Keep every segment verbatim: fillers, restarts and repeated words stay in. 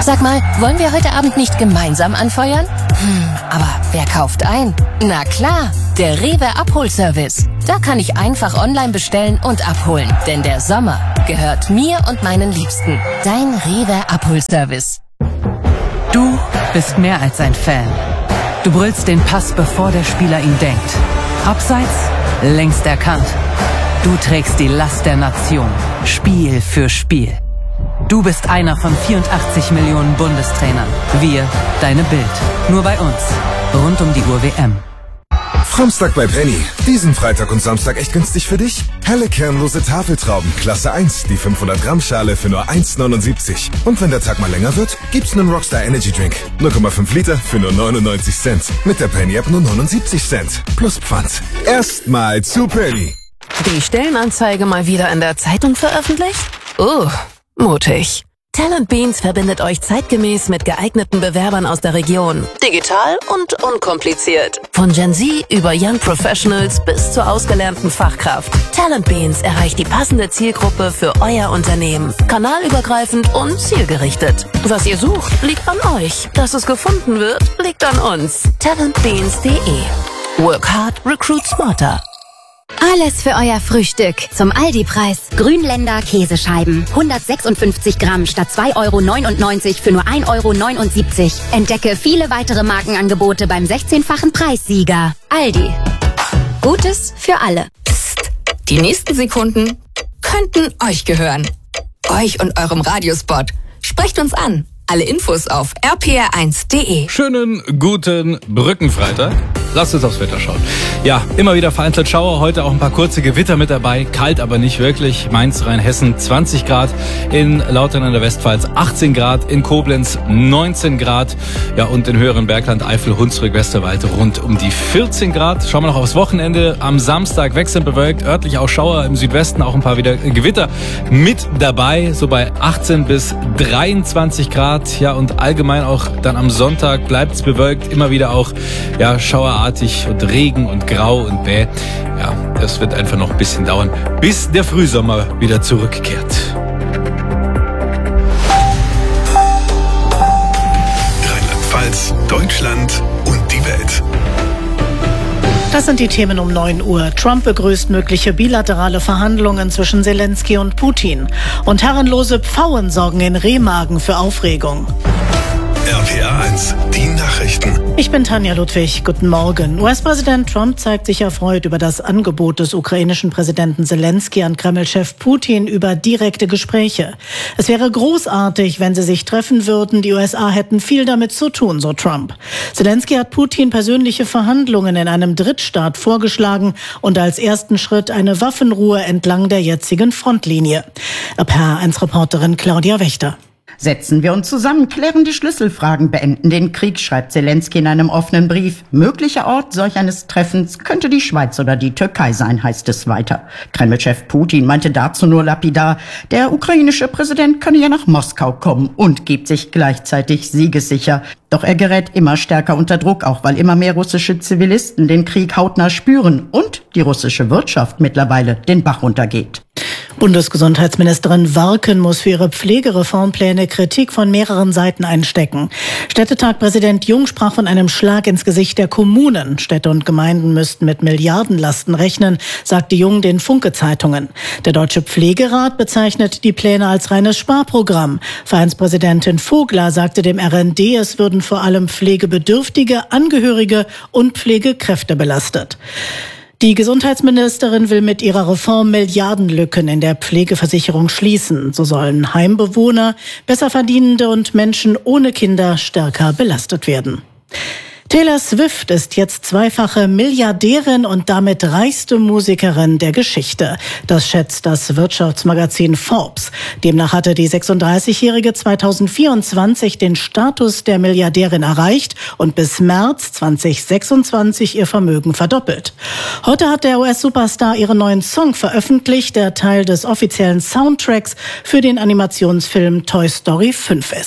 Sag mal, wollen wir heute Abend nicht gemeinsam anfeuern? Hm, aber wer kauft ein? Na klar, der Rewe Abholservice. Da kann ich einfach online bestellen und abholen. Denn der Sommer gehört mir und meinen Liebsten. Dein Rewe Abholservice. Du bist mehr als ein Fan. Du brüllst den Pass, bevor der Spieler ihn denkt. Abseits, längst erkannt. Du trägst die Last der Nation, Spiel für Spiel. Du bist einer von vierundachtzig Millionen Bundestrainern. Wir, deine Bild. Nur bei uns. Rund um die Uhr W M. Samstag bei Penny. Diesen Freitag und Samstag echt günstig für dich? Helle kernlose Tafeltrauben, Klasse eins, die fünfhundert Gramm Schale für nur eins neunundsiebzig. Und wenn der Tag mal länger wird, gibt's einen Rockstar Energy Drink. null Komma fünf Liter für nur neunundneunzig Cent. Mit der Penny App nur neunundsiebzig Cent. Plus Pfand. Erstmal zu Penny. Die Stellenanzeige mal wieder in der Zeitung veröffentlicht? Oh, mutig. Talent Beans verbindet euch zeitgemäß mit geeigneten Bewerbern aus der Region. Digital und unkompliziert. Von Gen Z über Young Professionals bis zur ausgelernten Fachkraft. Talent Beans erreicht die passende Zielgruppe für euer Unternehmen. Kanalübergreifend und zielgerichtet. Was ihr sucht, liegt an euch. Dass es gefunden wird, liegt an uns. talentbeans punkt de. Work hard, recruit smarter. Alles für euer Frühstück. Zum Aldi-Preis. Grünländer Käsescheiben. hundertsechsundfünfzig Gramm statt zwei Euro neunundneunzig für nur ein Euro neunundsiebzig. Entdecke viele weitere Markenangebote beim sechzehnfachen Preissieger. Aldi. Gutes für alle. Psst. Die nächsten Sekunden könnten euch gehören. Euch und eurem Radiospot. Sprecht uns an. Alle Infos auf r p r eins punkt de. Schönen guten Brückenfreitag. Lasst uns aufs Wetter schauen. Ja, immer wieder vereinzelt Schauer, heute auch ein paar kurze Gewitter mit dabei. Kalt, aber nicht wirklich. Mainz, Rheinhessen zwanzig Grad, in Lautern an der Westpfalz achtzehn Grad, in Koblenz neunzehn Grad, ja, und in höheren Bergland, Eifel, Hunsrück, Westerwald rund um die vierzehn Grad. Schauen wir noch aufs Wochenende. Am Samstag wechselnd bewölkt, örtlich auch Schauer, im Südwesten auch ein paar wieder Gewitter mit dabei, so bei achtzehn bis dreiundzwanzig Grad. Ja, und allgemein auch dann am Sonntag bleibt es bewölkt, immer wieder auch, ja, schauerartig und Regen und Grau und Bäh. Ja, das wird einfach noch ein bisschen dauern, bis der Frühsommer wieder zurückkehrt. Rheinland-Pfalz, Deutschland und die Welt. Das sind die Themen um neun Uhr. Trump begrüßt mögliche bilaterale Verhandlungen zwischen Zelensky und Putin. Und herrenlose Pfauen sorgen in Remagen für Aufregung. R P R eins, die Nachrichten. Ich bin Tanja Ludwig. Guten Morgen. U S-Präsident Trump zeigt sich erfreut über das Angebot des ukrainischen Präsidenten Zelensky an Kreml-Chef Putin über direkte Gespräche. Es wäre großartig, wenn sie sich treffen würden. Die U S A hätten viel damit zu tun, so Trump. Zelensky hat Putin persönliche Verhandlungen in einem Drittstaat vorgeschlagen und als ersten Schritt eine Waffenruhe entlang der jetzigen Frontlinie. R P R eins Reporterin Claudia Wächter. Setzen wir uns zusammen, klären die Schlüsselfragen, beenden den Krieg, schreibt Zelensky in einem offenen Brief. Möglicher Ort solch eines Treffens könnte die Schweiz oder die Türkei sein, heißt es weiter. Kreml-Chef Putin meinte dazu nur lapidar, der ukrainische Präsident könne ja nach Moskau kommen und gibt sich gleichzeitig siegessicher. Doch er gerät immer stärker unter Druck, auch weil immer mehr russische Zivilisten den Krieg hautnah spüren und die russische Wirtschaft mittlerweile den Bach runtergeht. Bundesgesundheitsministerin Warken muss für ihre Pflegereformpläne Kritik von mehreren Seiten einstecken. Städtetagpräsident Jung sprach von einem Schlag ins Gesicht der Kommunen. Städte und Gemeinden müssten mit Milliardenlasten rechnen, sagte Jung den Funke-Zeitungen. Der Deutsche Pflegerat bezeichnet die Pläne als reines Sparprogramm. Vereinspräsidentin Vogler sagte dem R N D, es würden vor allem pflegebedürftige, Angehörige und Pflegekräfte belastet. Die Gesundheitsministerin will mit ihrer Reform Milliardenlücken in der Pflegeversicherung schließen. So sollen Heimbewohner, besser verdienende und Menschen ohne Kinder stärker belastet werden. Taylor Swift ist jetzt zweifache Milliardärin und damit reichste Musikerin der Geschichte. Das schätzt das Wirtschaftsmagazin Forbes. Demnach hatte die sechsunddreißigjährige zweitausendvierundzwanzig den Status der Milliardärin erreicht und bis März zweitausendsechsundzwanzig ihr Vermögen verdoppelt. Heute hat der U S-Superstar ihren neuen Song veröffentlicht, der Teil des offiziellen Soundtracks für den Animationsfilm Toy Story fünf ist.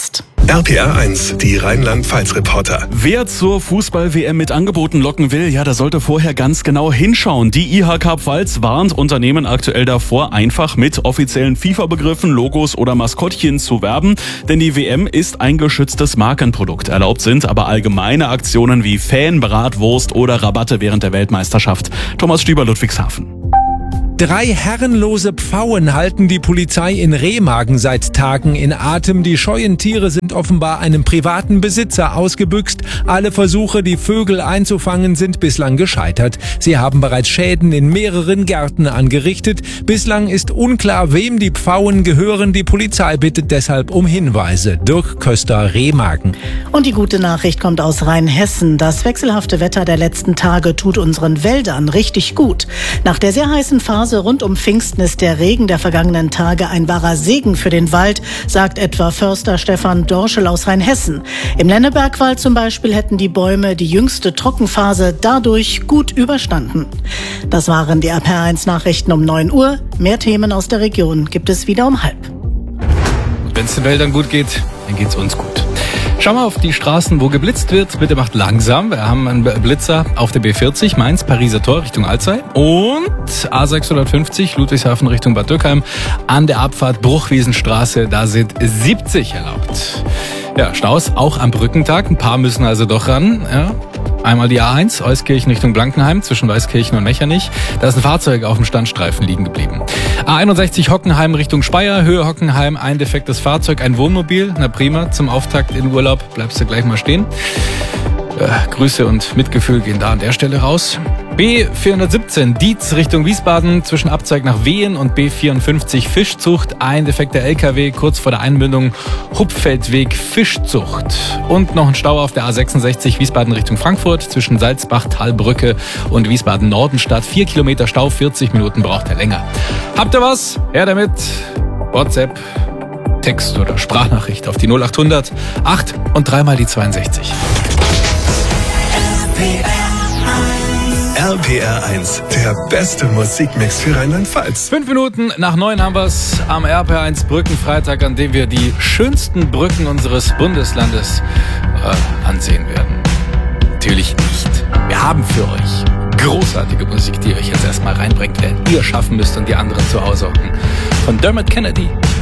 R P R eins, die Rheinland-Pfalz-Reporter. Wer zur Fußball-W M mit Angeboten locken will, ja, der sollte vorher ganz genau hinschauen. Die I H K Pfalz warnt Unternehmen aktuell davor, einfach mit offiziellen FIFA-Begriffen, Logos oder Maskottchen zu werben, denn die W M ist ein geschütztes Markenprodukt. Erlaubt sind aber allgemeine Aktionen wie Fan, Bratwurst oder Rabatte während der Weltmeisterschaft. Thomas Stüber, Ludwigshafen. Drei herrenlose Pfauen halten die Polizei in Remagen seit Tagen in Atem. Die scheuen Tiere sind offenbar einem privaten Besitzer ausgebüxt. Alle Versuche, die Vögel einzufangen, sind bislang gescheitert. Sie haben bereits Schäden in mehreren Gärten angerichtet. Bislang ist unklar, wem die Pfauen gehören. Die Polizei bittet deshalb um Hinweise. Dirk Köster, Remagen. Und die gute Nachricht kommt aus Rheinhessen. Das wechselhafte Wetter der letzten Tage tut unseren Wäldern richtig gut. Nach der sehr heißen Phase rund um Pfingsten ist der Regen der vergangenen Tage ein wahrer Segen für den Wald, sagt etwa Förster Stefan Dorschel aus Rheinhessen. Im Lennebergwald zum Beispiel hätten die Bäume die jüngste Trockenphase dadurch gut überstanden. Das waren die R P R eins Nachrichten um neun Uhr. Mehr Themen aus der Region gibt es wieder um halb. Wenn es den Wäldern gut geht, dann geht's uns gut. Schau mal auf die Straßen, wo geblitzt wird. Bitte macht langsam. Wir haben einen Blitzer auf der B vierzig, Mainz, Pariser Tor Richtung Alzey. Und A sechshundertfünfzig, Ludwigshafen Richtung Bad Dürkheim. An der Abfahrt Bruchwiesenstraße, da sind siebzig erlaubt. Ja, Staus auch am Brückentag. Ein paar müssen also doch ran. Ja. Einmal die A eins, Euskirchen Richtung Blankenheim, zwischen Weißkirchen und Mechernich. Da ist ein Fahrzeug auf dem Standstreifen liegen geblieben. A einundsechzig Hockenheim Richtung Speyer, Höhe Hockenheim, ein defektes Fahrzeug, ein Wohnmobil. Na prima, zum Auftakt in Urlaub bleibst du gleich mal stehen. Äh, Grüße und Mitgefühl gehen da an der Stelle raus. B vierhundertsiebzehn, Dietz Richtung Wiesbaden, zwischen Abzweig nach Wehen und B vierundfünfzig Fischzucht, ein defekter L K W kurz vor der Einmündung Hupfeldweg Fischzucht. Und noch ein Stau auf der A sechsundsechzig Wiesbaden Richtung Frankfurt, zwischen Salzbach, Talbrücke und Wiesbaden Nordenstadt. Vier Kilometer Stau, vierzig Minuten braucht er länger. Habt ihr was? Her damit. WhatsApp, Text oder Sprachnachricht auf die null achthundert acht und dreimal die zweiundsechzig. R P R eins, der beste Musikmix für Rheinland-Pfalz. Fünf Minuten nach neun haben wir's am R P R eins Brückenfreitag, an dem wir die schönsten Brücken unseres Bundeslandes äh, ansehen werden. Natürlich nicht. Wir haben für euch großartige Musik, die euch jetzt erstmal reinbringt, während ihr schaffen müsst und die anderen zu Hause hocken. Von Dermot Kennedy